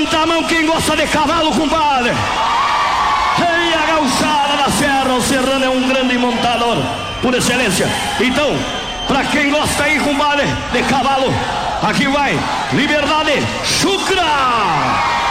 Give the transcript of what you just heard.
Levanta a mão quem gosta de cavalo, compadre. Ei, a gauchada da serra. O serrano é um grande montador por excelência. Então, pra quem gosta aí, compadre, de cavalo, aqui vai Liberdade Chucra.